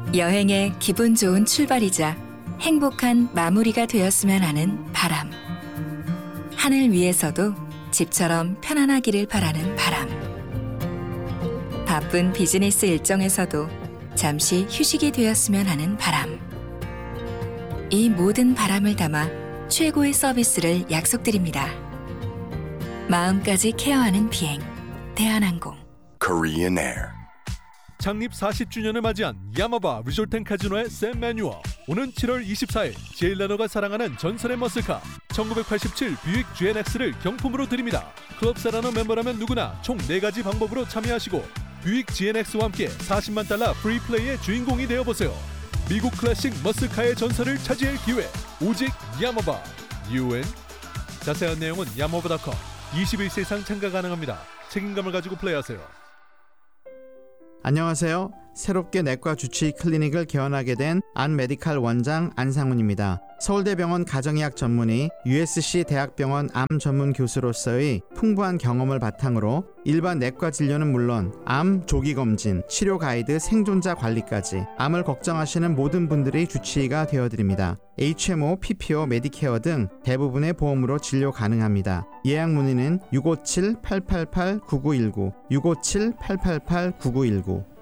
여행의 기분 좋은 출발이자 행복한 마무리가 되었으면 하는 바람. 하늘 위에서도 집처럼 편안하기를 바라는 바람. 바쁜 비즈니스 일정에서도 잠시 휴식이 되었으면 하는 바람. 이 모든 바람을 담아 최고의 서비스를 약속드립니다. 마음까지 케어하는 비행, 대한항공. Korean Air. 창립 40주년을 맞이한 야마바 리조트앤카지노의 샘 매뉴얼. 오는 7월 24일 제일라너가 사랑하는 전설의 머슬카 1987 뷰익 GNX를 경품으로 드립니다. 클럽 세라너 멤버라면 누구나 총 4가지 방법으로 참여하시고 뷰익 GNX와 함께 $400,000 프리플레이의 주인공이 되어보세요. 미국 클래식 머슬카의 전설을 차지할 기회, 오직 야마바. UN. 자세한 내용은 야마바.com. 21세 이상 참가 가능합니다. 책임감을 가지고 플레이하세요. 안녕하세요. 새롭게 내과 주치의 클리닉을 개원하게 된 안메디칼 원장 안상훈입니다. 서울대병원 가정의학 전문의, USC 대학병원 암 전문 교수로서의 풍부한 경험을 바탕으로 일반 내과 진료는 물론 암 조기 검진, 치료 가이드, 생존자 관리까지 암을 걱정하시는 모든 분들의 주치의가 되어드립니다. HMO, PPO, 메디케어 등 대부분의 보험으로 진료 가능합니다. 예약 문의는 657-888-9919, 657-888-9919.